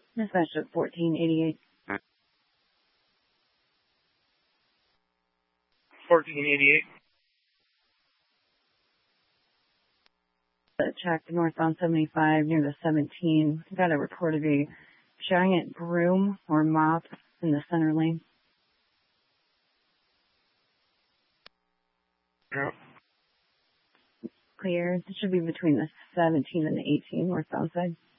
Dispatch at 1488. 1488. Check northbound 75 near the 17. Got a report of a giant broom or mop in the center lane. Yeah. Clear. It should be between the 17 and the 18 northbound side.